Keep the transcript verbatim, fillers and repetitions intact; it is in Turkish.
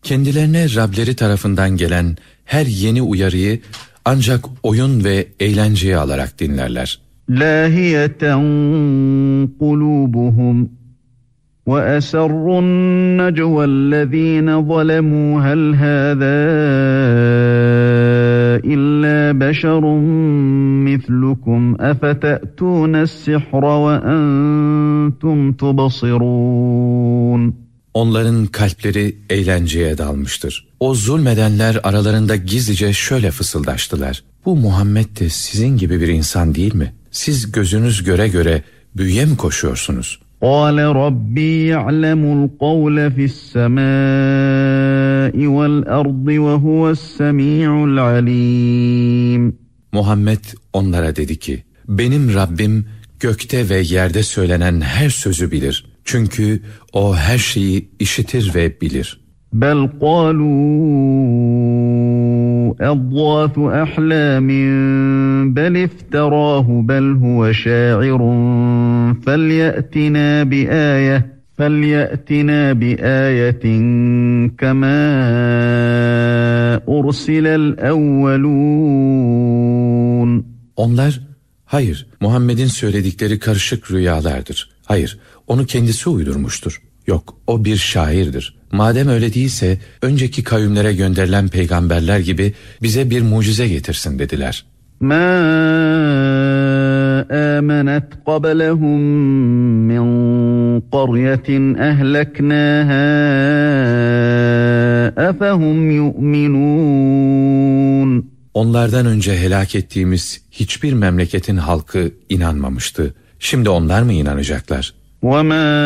Kendilerine Rableri tarafından gelen her yeni uyarıyı ancak oyun ve eğlenceye alarak dinlerler. Lahiyeten kulubuhum ve esarrun necvellezine zalemû hel hâzâ illa beşerun mislukum efete'tûnes-sihra ve entum tubsirûn. Onların kalpleri eğlenceye dalmıştır. O zulmedenler aralarında gizlice şöyle fısıldaştılar: bu Muhammed de sizin gibi bir insan değil mi? Siz gözünüz göre göre büyüye mi koşuyorsunuz? قَالَ رَبِّي يَعْلَمُ الْقَوْلَ فِي السَّمَاءِ وَالْأَرْضِ وَهُوَ السَّمِيعُ الْعَلِيمُ. Muhammed onlara dedi ki, benim Rabbim gökte ve yerde söylenen her sözü bilir. Çünkü o her şeyi işitir ve bilir. بَلْ قَالُوا اَضْغَاثُ اَحْلَامٍ بَلْ اِفْتَرَاهُ بَلْ هُوَ شَاعِرٌ فَلْيَأْتِنَا بِآيَةٍ فَلْيَأْتِنَا بِآيَةٍ كَمَا أُرْسِلَ الْأَوَّلُونَ. Onlar, hayır, Muhammed'in söyledikleri karışık rüyalardır. Hayır, onu kendisi uydurmuştur. Yok, o bir şairdir. Madem öyle değilse, önceki kavimlere gönderilen peygamberler gibi bize bir mucize getirsin dediler. مَا آمَنَتْ قَبْلَهُمْ مِنْ قَرْيَةٍ أَهْلَكْنَاهَا أَفَهُمْ يُؤْمِنُونَ. Onlardan önce helak ettiğimiz hiçbir memleketin halkı inanmamıştı. Şimdi onlar mı inanacaklar? وَمَا